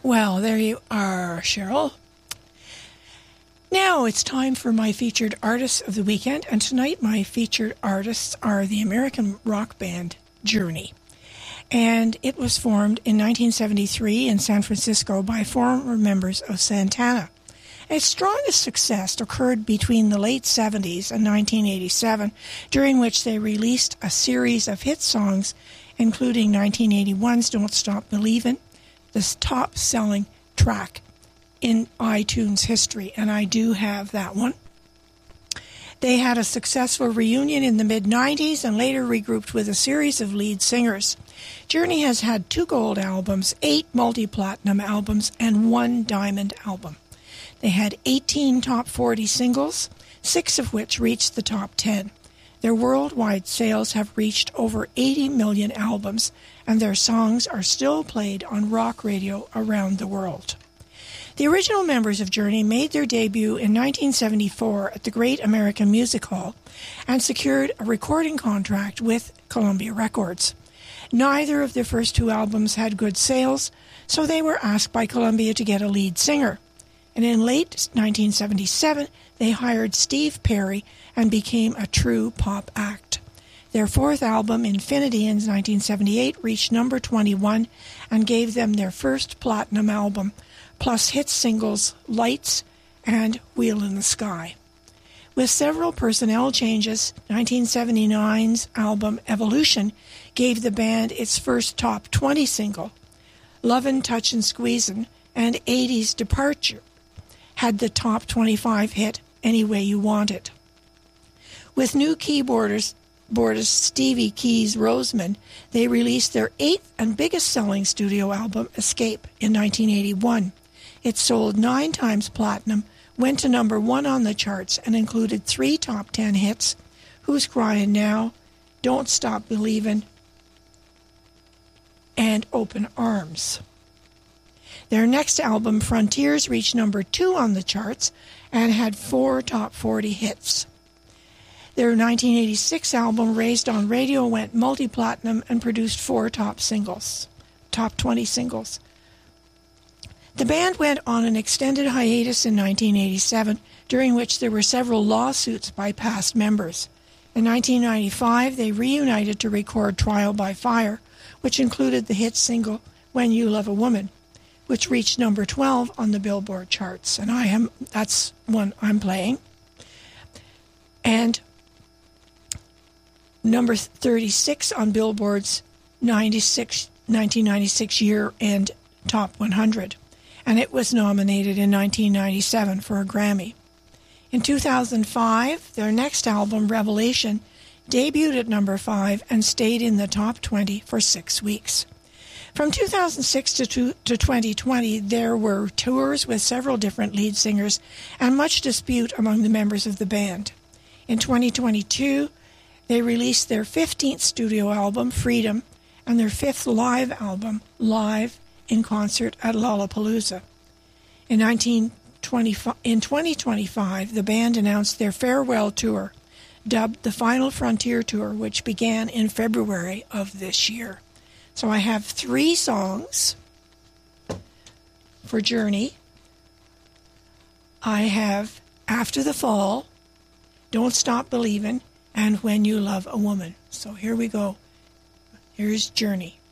Well, there you are, Cheryl. Now it's time for my featured artists of the weekend, and tonight my featured artists are the American rock band Journey. And it was formed in 1973 in San Francisco by former members of Santana. Its strongest success occurred between the late 70s and 1987, during which they released a series of hit songs, including 1981's Don't Stop Believin', the top-selling track in iTunes history, and I do have that one. They had a successful reunion in the mid-90s and later regrouped with a series of lead singers. Journey has had 2 gold albums, 8 multi-platinum albums, and 1 diamond album. They had 18 top 40 singles, 6 of which reached the top 10. Their worldwide sales have reached over 80 million albums, and their songs are still played on rock radio around the world. The original members of Journey made their debut in 1974 at the Great American Music Hall and secured a recording contract with Columbia Records. Neither of their first 2 albums had good sales, so they were asked by Columbia to get a lead singer. And in late 1977, they hired Steve Perry and became a true pop act. Their 4th album, Infinity, in 1978, reached number 21 and gave them their first platinum album, plus hit singles Lights and Wheel in the Sky. With several personnel changes, 1979's album Evolution gave the band its first top 20 single. Lovin', Touchin', Squeezin', and 80's Departure had the top 25 hit Any Way You Want It. With new keyboardist Stevie Keys Roseman, they released their 8th and biggest selling studio album, Escape, in 1981. It sold 9 times platinum, went to number 1 on the charts, and included 3 top 10 hits, Who's Crying Now, Don't Stop Believin', and Open Arms. Their next album, Frontiers, reached number 2 on the charts and had 4 top 40 hits. Their 1986 album, Raised on Radio, went multi-platinum and produced 4 top 20 singles. The band went on an extended hiatus in 1987, during which there were several lawsuits by past members. In 1995, they reunited to record Trial by Fire, which included the hit single When You Love a Woman, which reached number 12 on the Billboard charts, and that's one I'm playing. And number 36 on Billboard's 1996 year-end Top 100, and it was nominated in 1997 for a Grammy. In 2005, their next album, Revelation, debuted at number 5 and stayed in the top 20 for 6 weeks. From 2006 to 2020, there were tours with several different lead singers and much dispute among the members of the band. In 2022, they released their 15th studio album, Freedom, and their 5th live album, Live in Concert at Lollapalooza. In 2025, the band announced their farewell tour, dubbed the Final Frontier Tour, which began in February of this year. So I have 3 songs for Journey. I have After the Fall, Don't Stop Believin', and When You Love a Woman. So here we go. Here's Journey.